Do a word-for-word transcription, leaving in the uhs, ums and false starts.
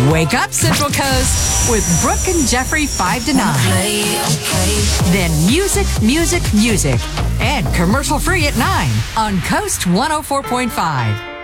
Wake up, Central Coast, with Brooke and Jeffrey five to nine. Okay, okay. Then music, music, music. And commercial free at nine on Coast one oh four point five.